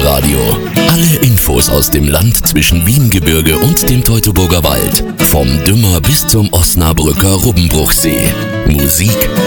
Elbphilharmonie-Radio. Alle Infos aus dem Land zwischen Wiengebirge und dem Teutoburger Wald. Vom Dümmer bis zum Osnabrücker Rubbenbruchsee. Musik